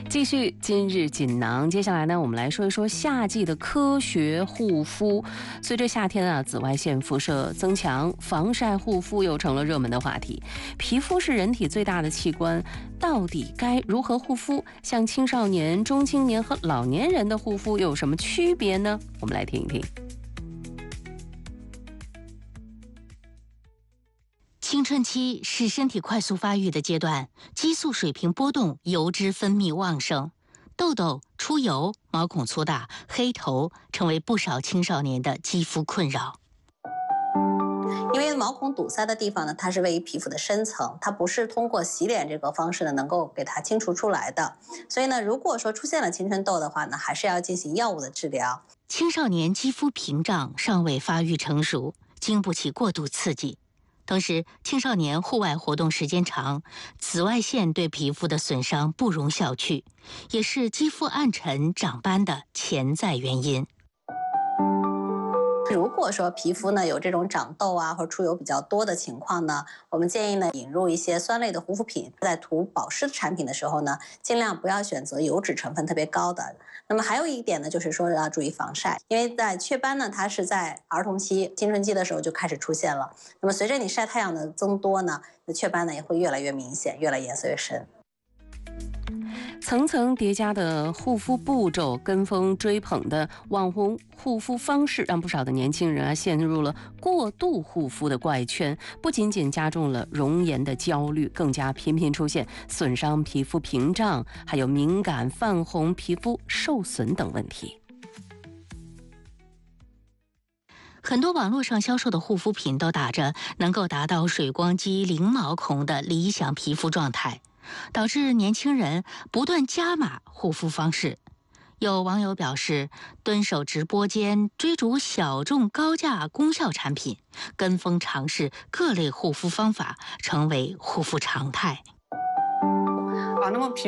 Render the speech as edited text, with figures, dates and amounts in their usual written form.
继续今日锦囊，接下来呢，我们来说一说夏季的科学护肤。随着夏天啊，紫外线辐射增强，防晒护肤又成了热门的话题。皮肤是人体最大的器官，到底该如何护肤？像青少年、中青年和老年人的护肤又有什么区别呢？我们来听一听。 青春期是身体快速发育的阶段，激素水平波动，油脂分泌旺盛，痘痘、出油、毛孔粗大、黑头成为不少青少年的肌肤困扰。 因为毛孔堵塞的地方呢，它是位于皮肤的深层，它不是通过洗脸这个方式呢能够给它清除出来的。所以呢，如果说出现了青春痘的话呢，还是要进行药物的治疗。 青少年肌肤屏障尚未发育成熟，经不起过度刺激。同时，青少年户外活动时间长，紫外线对皮肤的损伤不容小觑，也是肌肤暗沉、长斑的潜在原因。 如果说皮肤呢有这种长痘啊或者出油比较多的情况呢，我们建议呢引入一些酸类的护肤品。在涂保湿产品的时候呢，尽量不要选择油脂成分特别高的。那么还有一点呢，就是说要注意防晒，因为在雀斑呢，它是在儿童期、青春期的时候就开始出现了。那么随着你晒太阳的增多呢，雀斑呢也会越来越明显，越来颜色越深。 层层叠加的护肤步骤，跟风追捧的网红护肤方式，让不少的年轻人啊陷入了过度护肤的怪圈，不仅仅加重了容颜的焦虑，更加频频出现损伤皮肤屏障，还有敏感、泛红、皮肤受损等问题。 很多网络上销售的护肤品都打着能够达到水光肌、零毛孔的理想皮肤状态，导致年轻人不断加码护肤方式。有网友表示，蹲守直播间追逐小众高价功效产品，跟风尝试各类护肤方法，成为护肤常态。 那么